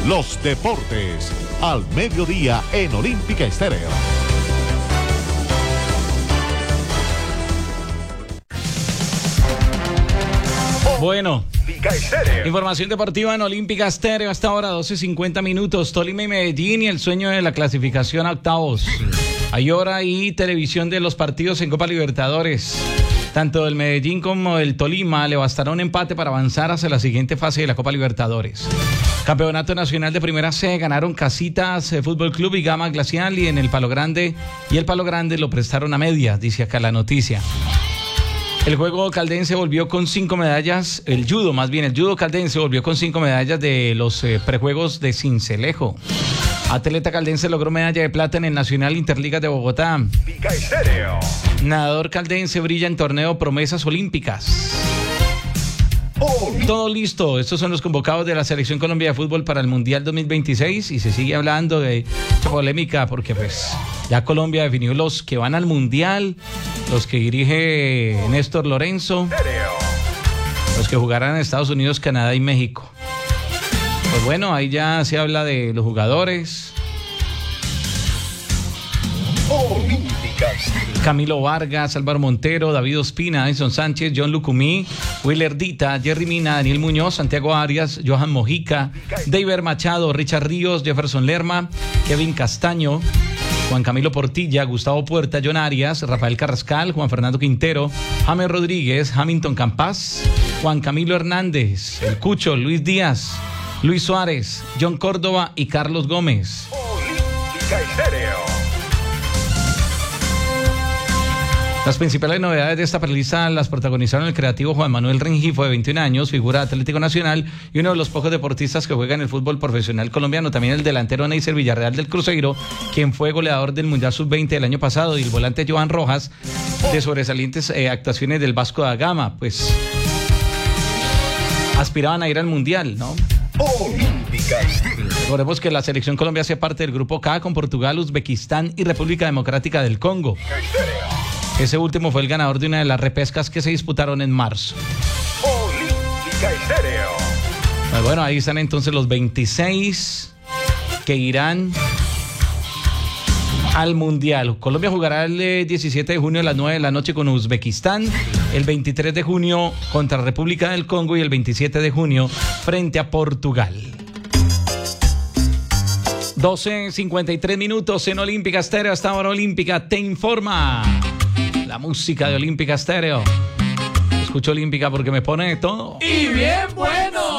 los deportes al mediodía en Olímpica Estéreo. Bueno, información deportiva en Olímpica Estéreo hasta ahora 12:50 minutos. Tolima y Medellín y el sueño de la clasificación a octavos. Hay hora y televisión de los partidos en Copa Libertadores. Tanto del Medellín como del Tolima le bastará un empate para avanzar hacia la siguiente fase de la Copa Libertadores. Campeonato Nacional de Primera C ganaron Casitas Fútbol Club y Gama Glacial y en el Palo Grande lo prestaron a medias, dice acá la noticia. El juego caldense volvió con 5 medallas, el judo caldense volvió con 5 medallas de los prejuegos de Sincelejo. Atleta caldense logró medalla de plata en el Nacional Interligas de Bogotá. Nadador caldense brilla en torneo Promesas Olímpicas. Todo listo, estos son los convocados de la Selección Colombia de Fútbol para el Mundial 2026 y se sigue hablando de esta polémica porque pues ya Colombia definió los que van al Mundial, los que dirige Néstor Lorenzo, los que jugarán en Estados Unidos, Canadá y México. Pues bueno, ahí ya se habla de los jugadores. Camilo Vargas, Álvaro Montero, David Ospina, Edson Sánchez, John Lucumí, Willer Dita, Jerry Mina, Daniel Muñoz, Santiago Arias, Johan Mojica, David Machado, Richard Ríos, Jefferson Lerma, Kevin Castaño, Juan Camilo Portilla, Gustavo Puerta, John Arias, Rafael Carrascal, Juan Fernando Quintero, James Rodríguez, Hamilton Campas, Juan Camilo Hernández, El Cucho, Luis Díaz, Luis Suárez, John Córdoba y Carlos Gómez. Olímpica Estéreo. Las principales novedades de esta prelista las protagonizaron el creativo Juan Manuel Rengifo, de 21 años, figura de Atlético Nacional y uno de los pocos deportistas que juega en el fútbol profesional colombiano. También el delantero Neisser Villarreal del Cruzeiro, quien fue goleador del Mundial Sub-20 del año pasado, y el volante Joan Rojas, de sobresalientes actuaciones del Vasco da Gama. Pues aspiraban a ir al Mundial, ¿no? Olímpica Estéreo. Recordemos que la Selección Colombia hace parte del Grupo K con Portugal, Uzbekistán y República Democrática del Congo. Ese último fue el ganador de una de las repescas que se disputaron en marzo. Olímpica Estéreo. Pues bueno, ahí están entonces los 26 que irán al Mundial. Colombia jugará el 17 de junio a las 9 de la noche con Uzbekistán, el 23 de junio contra República del Congo y el 27 de junio frente a Portugal. 12:53 minutos en Olímpica Estéreo. Hasta ahora Olímpica te informa. La música de Olímpica Estéreo. Escucho Olímpica porque me pone todo. Y bien bueno.